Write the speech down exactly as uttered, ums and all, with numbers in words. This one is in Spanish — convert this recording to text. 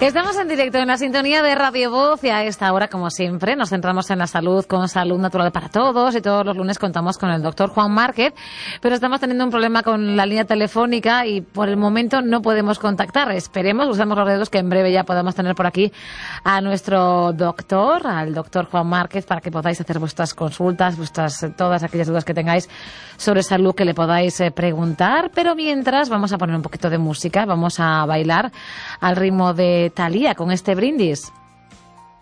Estamos en directo en la sintonía de Radio Voz y a esta hora, como siempre, nos centramos en la salud con Salud Natural para Todos y todos los lunes contamos con el doctor Juan Márquez, pero estamos teniendo un problema con la línea telefónica y por el momento no podemos contactar. Esperemos, usamos los dedos que en breve ya podamos tener por aquí a nuestro doctor, al doctor Juan Márquez, para que podáis hacer vuestras consultas, vuestras todas aquellas dudas que tengáis sobre salud que le podáis eh, preguntar. Pero mientras vamos a poner un poquito de música, vamos a bailar al ritmo de Thalía con este brindis.